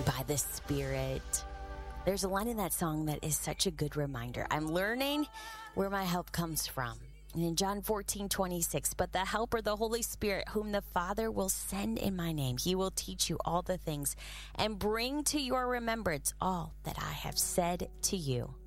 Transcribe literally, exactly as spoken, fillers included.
by the Spirit. There's a line in that song that is such a good reminder. I'm learning where my help comes from. And in John fourteen twenty-six, but the Helper, the Holy Spirit, whom the Father will send in my name, he will teach you all the things and bring to your remembrance all that I have said to you.